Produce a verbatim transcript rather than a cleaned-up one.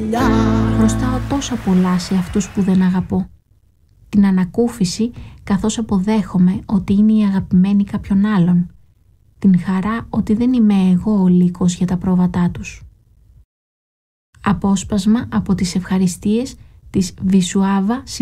δουλειά. Χρωστάω τόσα πολλά σε αυτούς που δεν αγαπώ. Την ανακούφιση καθώς αποδέχομαι ότι είναι η αγαπημένη κάποιον άλλον. Την χαρά ότι δεν είμαι εγώ ο λύκος για τα πρόβατά τους. Απόσπασμα από τις ευχαριστίες της Βισουάβα